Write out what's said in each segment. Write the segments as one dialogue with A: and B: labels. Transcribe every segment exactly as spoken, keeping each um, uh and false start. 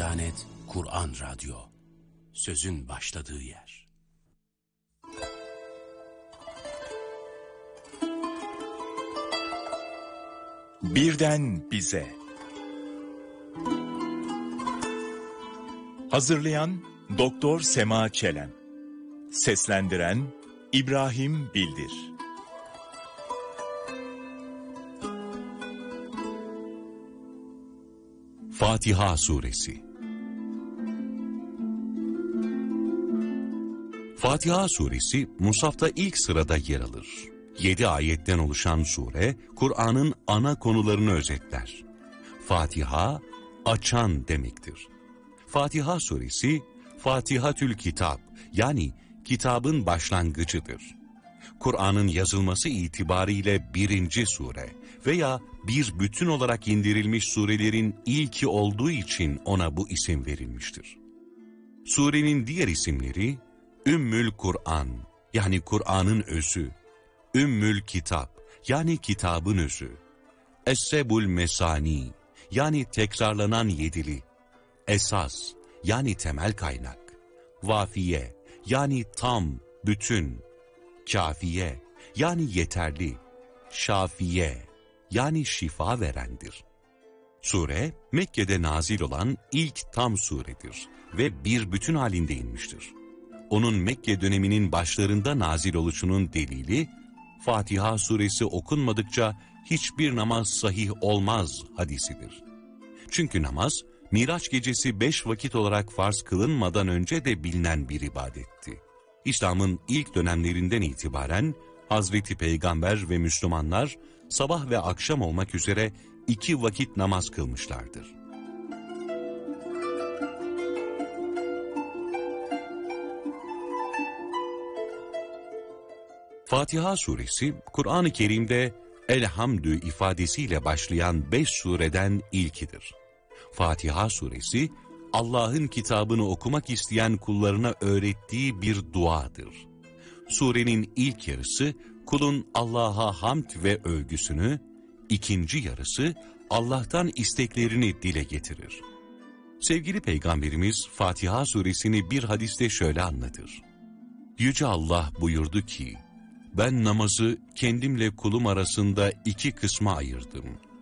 A: Diyanet Kur'an Radyo, sözün başladığı yer.
B: Birden bize. Hazırlayan Doktor Sema Çelen. Seslendiren İbrahim Bildir.
C: Fatiha Suresi. Fatiha Suresi, Musaf'ta ilk sırada yer alır. Yedi ayetten oluşan sure, Kur'an'ın ana konularını özetler. Fatiha, açan demektir. Fatiha Suresi, Fatihatül Kitap, yani kitabın başlangıcıdır. Kur'an'ın yazılması itibariyle birinci sure veya bir bütün olarak indirilmiş surelerin ilki olduğu için ona bu isim verilmiştir. Surenin diğer isimleri Ümmül Kur'an, yani Kur'an'ın özü, Ümmül Kitap, yani kitabın özü, Es-Sebul Mesani, yani tekrarlanan yedili, Esas, yani temel kaynak, Vafiye, yani tam, bütün, Kafiye, yani yeterli, Şafiye, yani şifa verendir. Sure, Mekke'de nazil olan ilk tam suredir ve bir bütün halinde inmiştir. Onun Mekke döneminin başlarında nazil oluşunun delili, Fatiha suresi okunmadıkça hiçbir namaz sahih olmaz hadisidir. Çünkü namaz, Miraç gecesi beş vakit olarak farz kılınmadan önce de bilinen bir ibadetti. İslam'ın ilk dönemlerinden itibaren Hazreti Peygamber ve Müslümanlar sabah ve akşam olmak üzere iki vakit namaz kılmışlardır. Fatiha suresi, Kur'an-ı Kerim'de Elhamdü ifadesiyle başlayan beş sureden ilkidir. Fatiha suresi, Allah'ın kitabını okumak isteyen kullarına öğrettiği bir duadır. Surenin ilk yarısı, kulun Allah'a hamd ve övgüsünü, ikinci yarısı Allah'tan isteklerini dile getirir. Sevgili Peygamberimiz Fatiha suresini bir hadiste şöyle anlatır. Yüce Allah buyurdu ki, ben namazı kendimle kulum arasında iki kısma ayırdım.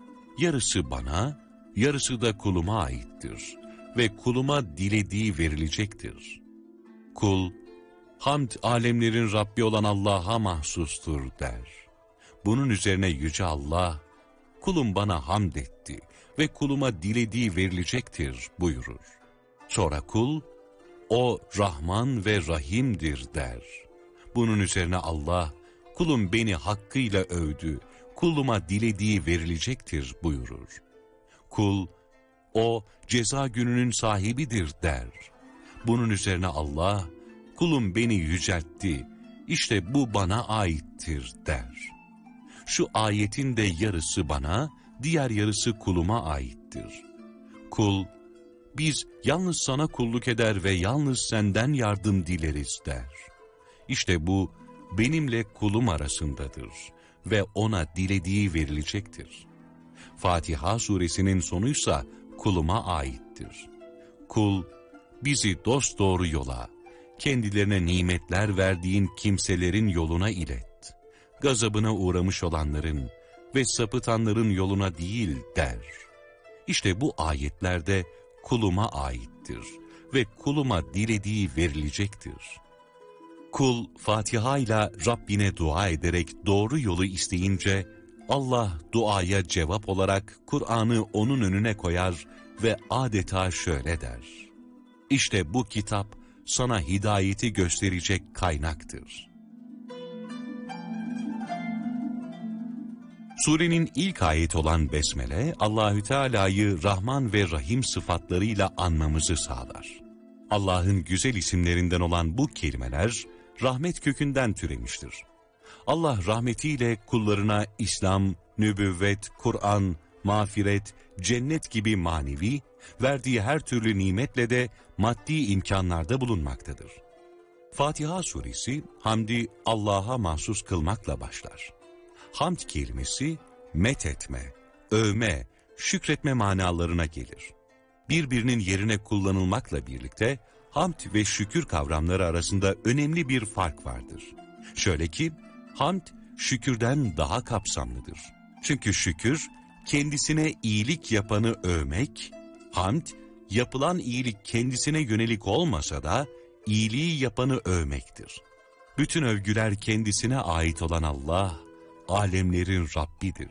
C: Yarısı bana, yarısı da kuluma aittir ve kuluma dilediği verilecektir. Kul, hamd alemlerin Rabbi olan Allah'a mahsustur der. Bunun üzerine Yüce Allah, kulum bana hamd etti ve kuluma dilediği verilecektir buyurur. Sonra kul, o Rahman ve Rahim'dir der. Bunun üzerine Allah, kulum beni hakkıyla övdü, kuluma dilediği verilecektir buyurur. Kul, o ceza gününün sahibidir der. Bunun üzerine Allah, kulum beni yüceltti, işte bu bana aittir der. Şu ayetin de yarısı bana, diğer yarısı kuluma aittir. Kul, biz yalnız sana kulluk eder ve yalnız senden yardım dileriz der. İşte bu benimle kulum arasındadır ve ona dilediği verilecektir. Fatiha suresinin sonuysa kuluma aittir. Kul, bizi dosdoğru yola, kendilerine nimetler verdiğin kimselerin yoluna ilet. Gazabına uğramış olanların ve sapıtanların yoluna değil der. İşte bu ayetlerde kuluma aittir ve kuluma dilediği verilecektir. Kul Fatiha ile Rabbine dua ederek doğru yolu isteyince, Allah duaya cevap olarak Kur'an'ı onun önüne koyar ve adeta şöyle der. İşte bu kitap sana hidayeti gösterecek kaynaktır. Surenin ilk ayeti olan Besmele, Allahü Teala'yı Rahman ve Rahim sıfatlarıyla anmamızı sağlar. Allah'ın güzel isimlerinden olan bu kelimeler, rahmet kökünden türemiştir. Allah rahmetiyle kullarına İslam, nübüvvet, Kur'an, mağfiret, cennet gibi manevi, verdiği her türlü nimetle de maddi imkanlarda bulunmaktadır. Fatiha suresi, hamdi Allah'a mahsus kılmakla başlar. Hamd kelimesi, met etme, övme, şükretme manalarına gelir. birbirinin yerine kullanılmakla birlikte hamd ve şükür kavramları arasında önemli bir fark vardır. Şöyle ki, hamd şükürden daha kapsamlıdır. Çünkü şükür, kendisine iyilik yapanı övmek, hamd, yapılan iyilik kendisine yönelik olmasa da iyiliği yapanı övmektir. Bütün övgüler kendisine ait olan Allah, alemlerin Rabbidir.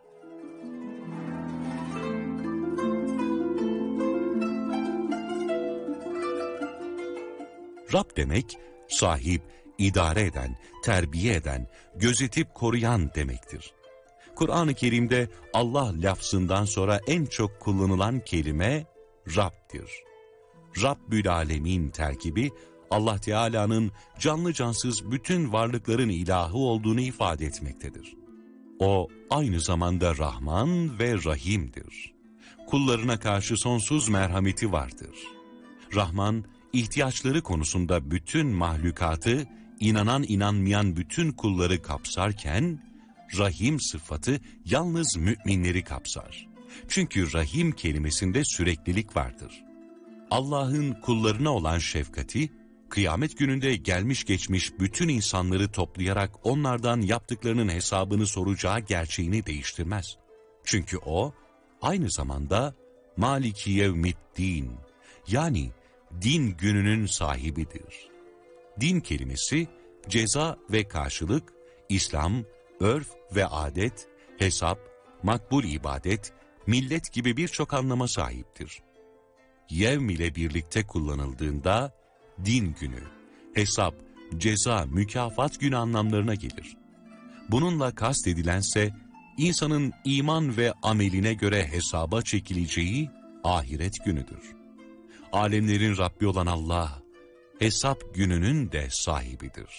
C: Rab demek, sahip, idare eden, terbiye eden, gözetip koruyan demektir. Kur'an-ı Kerim'de Allah lafzından sonra en çok kullanılan kelime Rab'dir. Rabbül Alemin terkibi, Allah Teala'nın canlı cansız bütün varlıkların ilahı olduğunu ifade etmektedir. O aynı zamanda Rahman ve Rahim'dir. Kullarına karşı sonsuz merhameti vardır. Rahman, ihtiyaçları konusunda bütün mahlukatı, inanan inanmayan bütün kulları kapsarken, Rahim sıfatı yalnız müminleri kapsar. Çünkü Rahim kelimesinde süreklilik vardır. Allah'ın kullarına olan şefkati, kıyamet gününde gelmiş geçmiş bütün insanları toplayarak onlardan yaptıklarının hesabını soracağı gerçeğini değiştirmez. Çünkü o, aynı zamanda Maliki Yevmiddin, yani din gününün sahibidir. Din kelimesi, ceza ve karşılık, İslam, örf ve adet, hesap, makbul ibadet, millet gibi birçok anlama sahiptir. Yevm ile birlikte kullanıldığında, din günü, hesap, ceza, mükafat günü anlamlarına gelir. Bununla kastedilense, insanın iman ve ameline göre hesaba çekileceği ahiret günüdür. Alemlerin Rabbi olan Allah, hesap gününün de sahibidir.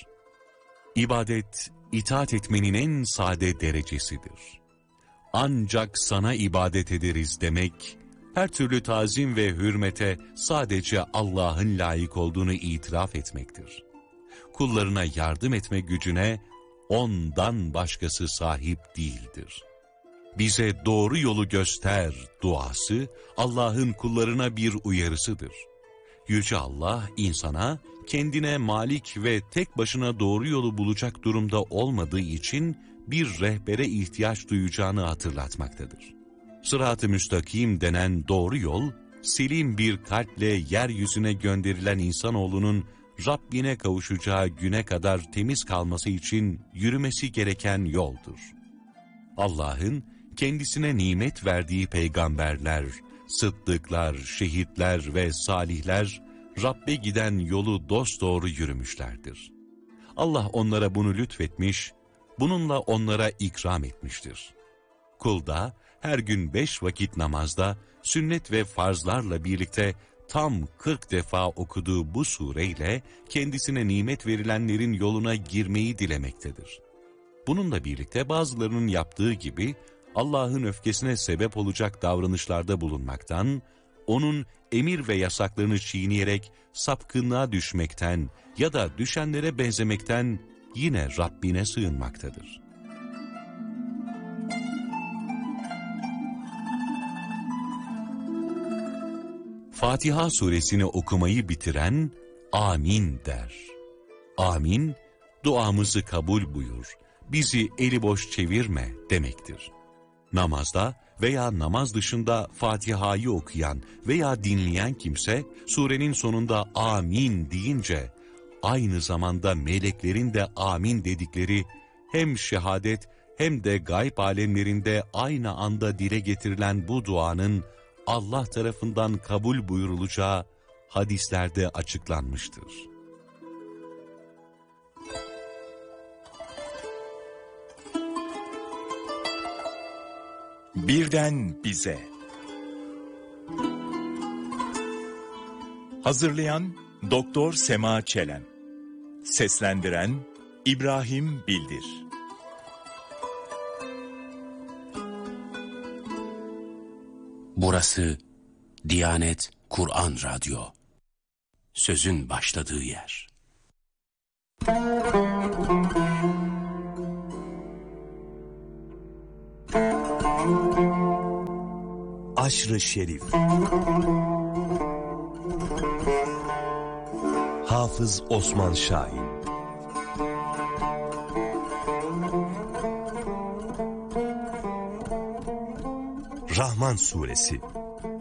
C: İbadet, itaat etmenin en sade derecesidir. Ancak sana ibadet ederiz demek, her türlü tazim ve hürmete sadece Allah'ın layık olduğunu itiraf etmektir. Kullarına yardım etme gücüne ondan başkası sahip değildir. Bize doğru yolu göster duası, Allah'ın kullarına bir uyarısıdır. Yüce Allah insana, kendine malik ve tek başına doğru yolu bulacak durumda olmadığı için bir rehbere ihtiyaç duyacağını hatırlatmaktadır. Sırat-ı müstakim denen doğru yol, selim bir kalple yeryüzüne gönderilen insanoğlunun Rabbine kavuşacağı güne kadar temiz kalması için yürümesi gereken yoldur. Allah'ın kendisine nimet verdiği peygamberler, sıddıklar, şehitler ve salihler, Rabbe giden yolu dosdoğru yürümüşlerdir. Allah onlara bunu lütfetmiş, bununla onlara ikram etmiştir. Kul da her gün beş vakit namazda, sünnet ve farzlarla birlikte tam kırk defa okuduğu bu sureyle kendisine nimet verilenlerin yoluna girmeyi dilemektedir. Bununla birlikte bazılarının yaptığı gibi Allah'ın öfkesine sebep olacak davranışlarda bulunmaktan, onun emir ve yasaklarını çiğneyerek sapkınlığa düşmekten ya da düşenlere benzemekten yine Rabbine sığınmaktadır. Fatiha suresini okumayı bitiren amin der. Amin, duamızı kabul buyur, bizi eli boş çevirme demektir. Namazda veya namaz dışında Fatiha'yı okuyan veya dinleyen kimse surenin sonunda amin deyince aynı zamanda meleklerin de amin dedikleri hem şehadet hem de gayb alemlerinde aynı anda dile getirilen bu duanın Allah tarafından kabul buyurulacağı hadislerde açıklanmıştır.
B: Birden bize. Hazırlayan Doktor Sema Çelen. Seslendiren İbrahim Bildir.
A: Burası Diyanet Kur'an Radyo. Sözün başladığı yer.
D: Aşr-ı Şerif. Hafız Osman Şahin. Rahman Suresi